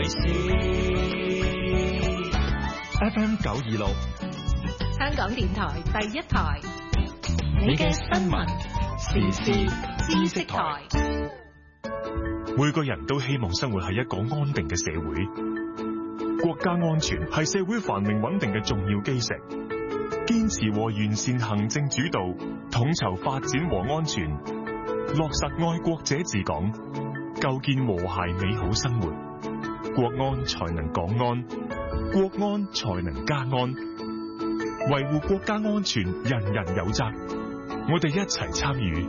為事。 FM 926， 香港電台第一台，你嘅新聞時事知識台。 每個人都希望生活喺一個安定嘅社會，國家安全係社會繁榮穩定嘅重要基石。堅持和完善行政主導，統籌發展和安全，落實愛國者治港，構建和諧美好生活。國安才能港安，國安才能家安。維護國家安全，人人有責。我哋一齊參與。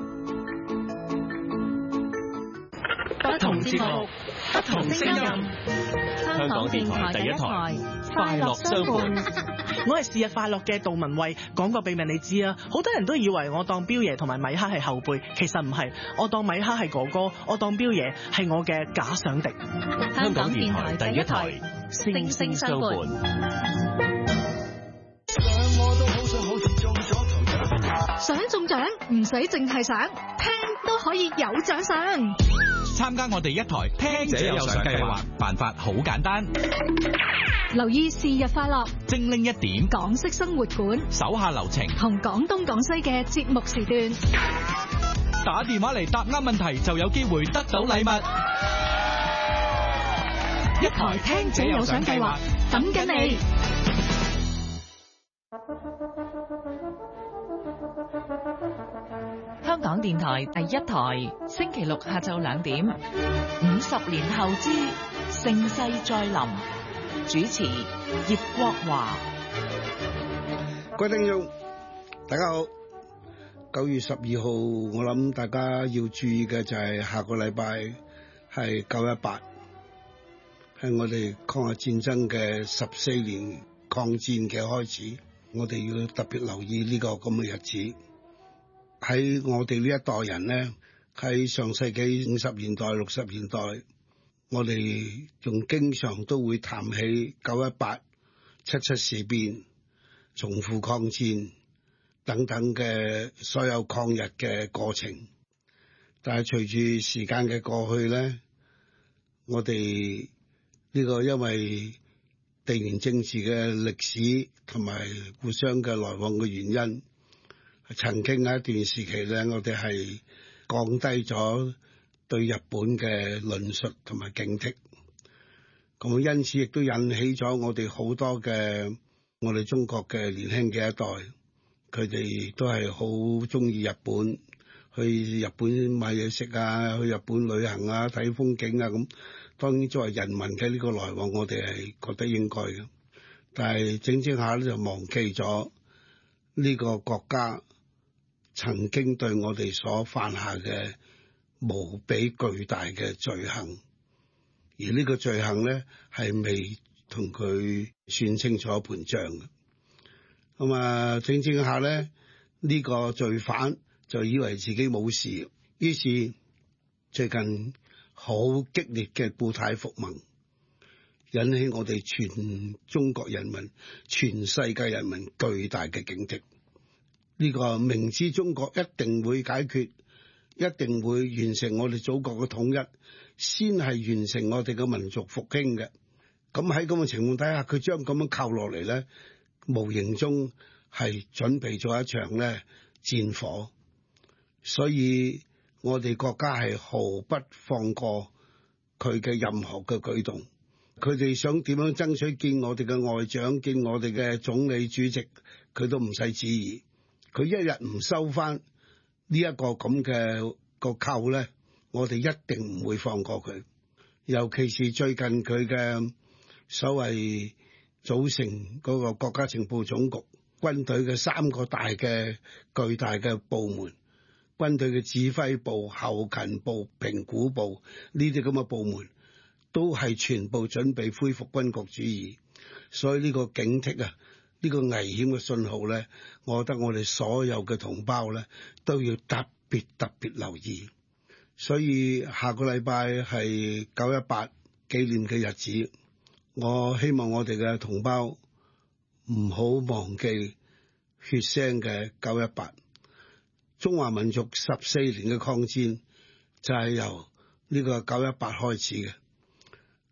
不同節目，不同聲音。香港電台第一台，快樂相伴。 我係是日快樂嘅杜文慧，講個秘密你知啊！好多人都以為我當彪爺同埋米克係後輩，其實唔係，我當米克係哥哥，我當彪爺係我嘅假想敵。 香港電台第一台，聲聲相伴。 想中獎唔使淨係想，聽都可以有獎賞。 參加我哋一台聽者有獎計劃，辦法好簡單。 留意是日快樂， 精靈一點， 港式生活館， 手下留情， 同廣東廣西嘅節目時段。 打電話嚟答啱問題就有機會得到禮物。 一台聽者有獎計劃，等緊你。 香港電台第一台，星期六下晝2點，50年後之盛世再臨，主持葉國華。 各位聽眾，大家好。9月12號，我諗大家要注意嘅就係下個禮拜係918，係我哋抗日戰爭嘅14年抗戰嘅開始，我哋要特別留意呢個咁嘅日子。喺我哋呢一代人呢，喺上世紀50年代、60年代，我哋仲經常都會談起918、77事變、淞滬抗戰等等嘅所有抗日嘅過程。但係隨住時間嘅過去呢，我哋呢個因為地緣政治嘅歷史同埋互相嘅來往嘅原因，曾經有一段時期咧，我哋係降低咗對日本嘅論述同埋警惕，咁因此亦都引起咗我哋好多嘅我哋中國嘅年輕嘅一代，佢哋都係好中意日本，去日本買嘢食啊，去日本旅行啊，睇風景啊咁。當然作為人民嘅呢個來往，我哋係覺得應該嘅，但係整下咧就忘記咗呢個國家曾經對我哋所犯下嘅無比巨大嘅罪行，而呢個罪行咧係未同佢算清楚盤賬嘅。咁啊，整下咧呢個罪犯就以為自己冇事，於是最近好激烈嘅故態復萌，引起我哋全中國人民、全世界人民巨大嘅警惕。呢個明知中國一定會解決，一定會完成我哋祖國嘅統一，先係完成我哋嘅民族復興嘅。咁喺咁嘅情況底下，佢將咁樣扣落嚟咧，無形中係準備咗一場咧戰火。所以我哋國家係毫不放過佢嘅任何嘅舉動。佢哋想點樣爭取見我哋嘅外長、見我哋嘅總理主席，佢都唔使旨意。佢一日唔收翻呢一個咁嘅個扣咧，我哋一定唔會放過佢。尤其是最近佢嘅所謂組成嗰個國家情報總局，軍隊嘅3個大嘅巨大嘅部門，軍隊嘅指揮部、後勤部、評估部呢啲咁嘅部門，都係全部準備恢復軍國主義。所以呢個警惕啊，呢個危險嘅信號咧，我覺得我哋所有嘅同胞咧都要特別留意。所以下個禮拜係918紀念嘅日子，我希望我哋嘅同胞唔好忘記血腥嘅918。中華民族14年嘅抗戰就係由呢個918開始嘅。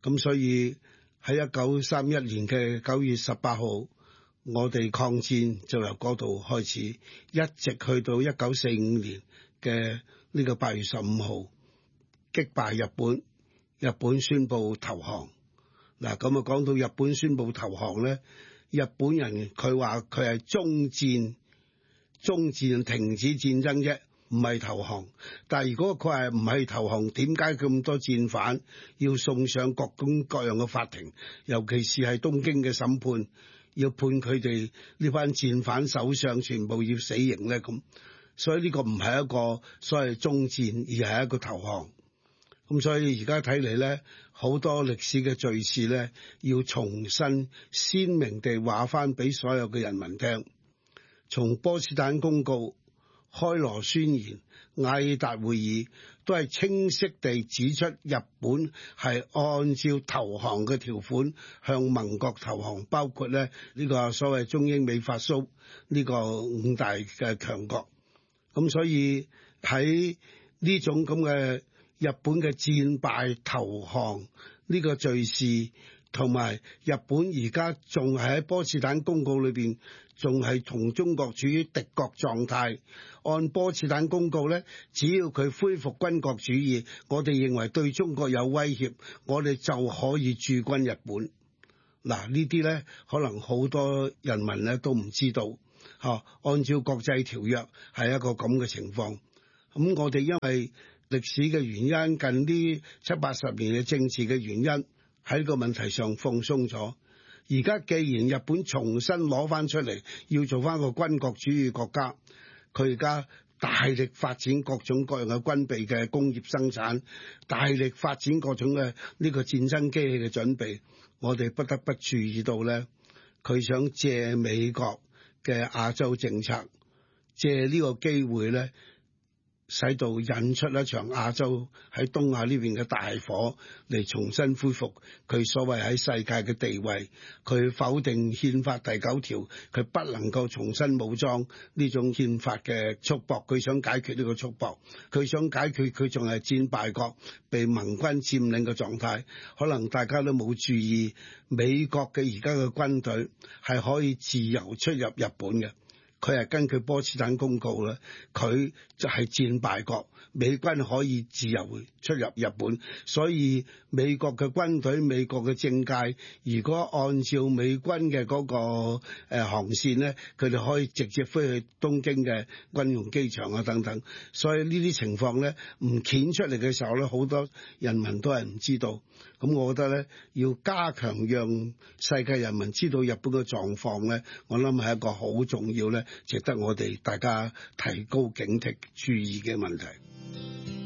咁所以喺1931年嘅9月18號，我哋抗戰就由嗰度開始，一直去到1945年嘅呢個8月15號擊敗日本，日本宣布投降。嗱，咁啊講到日本宣布投降咧，日本人佢話佢係終戰停止戰爭啫，唔係投降。但係如果佢係唔係投降，點解咁多戰犯要送上各種各樣嘅法庭，尤其是係東京嘅審判，要判佢哋呢班戰犯首相全部要死刑咧？咁所以呢個唔係一個所謂終戰，而係一個投降。咁所以而家睇嚟咧，好多歷史嘅敘事咧，要重新鮮明地話翻俾所有嘅人民聽。從波茨坦公告、開羅宣言、雅爾達會議，都係清晰地指出日本係按照投降嘅條款向盟國投降，包括咧呢個所謂中英美法蘇呢個5大嘅強國。咁所以喺呢種咁嘅日本嘅戰敗投降呢個敘事，同埋日本而家仲係喺波茨坦公告裏邊，仲係同中國處於敵國狀態。按波茨坦公告咧，只要佢恢復軍國主義，我哋認為對中國有威脅，我哋就可以駐軍日本。嗱，呢啲咧可能好多人民咧都唔知道。按照國際條約係一個咁嘅情況。咁我哋因為歷史嘅原因，近呢70-80年嘅政治嘅原因，喺呢個問題上放鬆咗。而家既然日本重新攞翻出嚟，要做翻個軍國主義國家，佢而家大力發展各種各樣嘅軍備嘅工業生產，大力發展各種嘅呢個戰爭機器嘅準備，我哋不得不注意到咧，佢想借美國嘅亞洲政策，借呢個機會咧，使到引出一場亞洲喺東亞呢邊嘅大火，嚟重新恢復佢所謂喺世界嘅地位。佢否定憲法第9條，佢不能夠重新武裝呢種憲法嘅束縛，佢想解決呢個束縛，佢想解決佢仲係戰敗國被盟軍佔領嘅狀態。可能大家都冇注意，美國嘅而家嘅軍隊係可以自由出入日本嘅。佢係根據波茨坦公告咧，佢就係戰敗國，美軍可以自由出入日本，所以美國嘅軍隊、美國嘅政界，如果按照美軍嘅嗰個航線咧，佢哋可以直接飛去東京嘅軍用機場啊等等。所以呢啲情況咧唔顯出嚟嘅時候咧，好多人民都係唔知道。咁我覺得咧，要加強讓世界人民知道日本嘅狀況咧，我諗係一個好重要咧，值得我哋大家提高警惕、注意嘅問題。